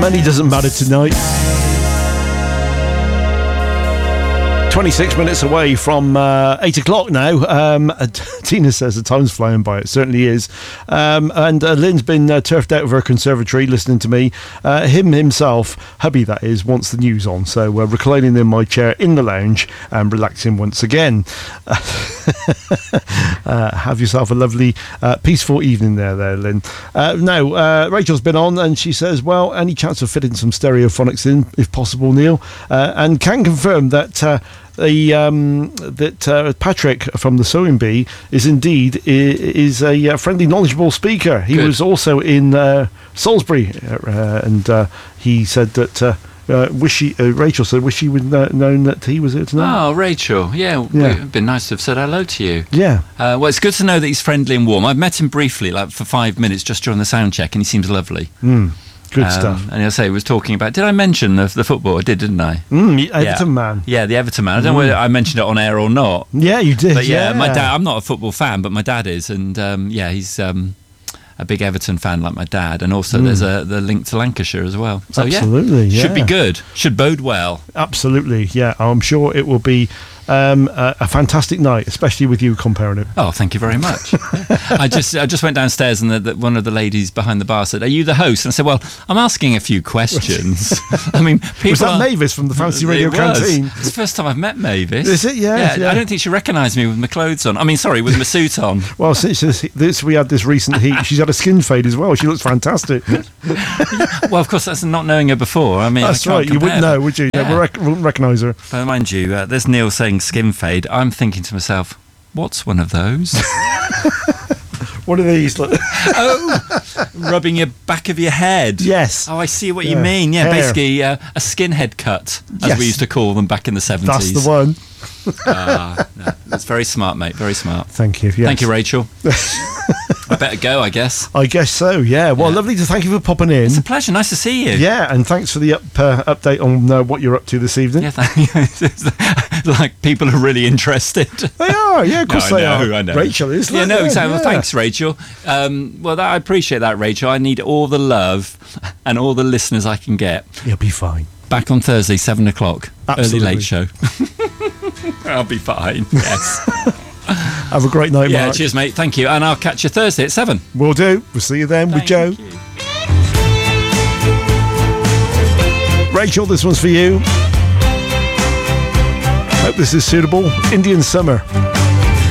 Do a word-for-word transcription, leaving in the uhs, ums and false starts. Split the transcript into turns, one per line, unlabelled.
money doesn't matter tonight. twenty-six minutes away from uh, eight o'clock now. Um, Tina says the time's flying by. It certainly is. Um, and uh, Lynn's been uh, turfed out of her conservatory listening to me. Uh, him himself, hubby that is, wants the news on. So uh, reclining in my chair in the lounge and relaxing once again. uh, have yourself a lovely, uh, peaceful evening there, there, Lynn. Uh, now, uh, Rachel's been on and she says, well, any chance of fitting some stereophonics in, if possible, Neil? Uh, and can confirm that... Uh, The um, that uh, Patrick from the Sewing Bee is indeed is a friendly, knowledgeable speaker. He Good. was also in uh, Salisbury, uh, and uh, he said that. Uh, Uh, wish she, uh, Rachel said, wish she would uh, known that he was here tonight.
Oh, Rachel, yeah, yeah. It'd been nice to have said hello to you.
Yeah.
Uh, well, it's good to know that he's friendly and warm. I've met him briefly, like for five minutes, just during the sound check, and he seems lovely.
Mm. Good
um,
stuff.
And I say, he was talking about. Did I mention the, the football? I did, didn't I?
Mm, the Everton
yeah.
man.
Yeah, the Everton man. I don't mm. know whether I mentioned it on air or not.
Yeah, you did.
But yeah,
yeah.
my dad. I'm not a football fan, but my dad is, and um, yeah, he's um, a big Everton fan like my dad, and also mm. there's a the link to Lancashire as well. So
absolutely,
yeah,
yeah.
should be good. Should bode well.
Absolutely, yeah. I'm sure it will be. Um, a, a fantastic night, especially with you comparing it.
Oh, thank you very much. I just I just went downstairs and the, the, one of the ladies behind the bar said, "Are you the host?" And I said, "Well, I'm asking a few questions." I mean, people
was that
are,
Mavis from the Fancy Radio
it
Canteen?
Was. It's the first time I've met Mavis.
Is it? Yeah,
yeah,
yeah.
I don't think she recognised me with my clothes on. I mean, sorry, with my suit on.
Well, since this, this we had this recent heat, she's had a skin fade as well. She looks fantastic.
Well, of course, that's not knowing her before. I mean,
that's
I
right. You wouldn't know, would you?
Yeah.
Yeah, we rec- wouldn't recognise her.
But mind you, uh, there's Neil saying skin fade. I'm thinking to myself, what's one of those?
What are these?
Oh, rubbing your back of your head.
Yes.
Oh, I see what
yeah.
you mean. Yeah,
Hair.
basically uh, a skinhead cut, as
yes.
we used to call them back in the seventies.
That's the one.
uh, no, that's very smart, mate. Very smart.
Thank you. Yes.
Thank you, Rachel. I better go, I guess.
I guess so, yeah. Well,
yeah.
lovely to thank you for popping in.
It's a pleasure. Nice to see you.
Yeah, and thanks for the up, uh, update on uh, what you're up to this evening.
Yeah, thank you. Like, people are really interested.
They are, yeah, of course
no,
they
I know,
are.
I know.
Rachel is.
Yeah, no,
yeah,
exactly.
yeah.
Well, thanks, Rachel. Um, well, that, I appreciate that, Rachel. I need all the love and all the listeners I can get.
You'll be fine.
Back on Thursday, seven o'clock.
Absolutely.
Early late show. I'll be fine, yes.
Have a great night,
yeah,
Mark.
cheers, mate. Thank you. And I'll catch you Thursday at seven.
Will do. We'll see you then
Thank
with Joe.
you.
Rachel, this one's for you. Hope this is suitable. Indian Summer.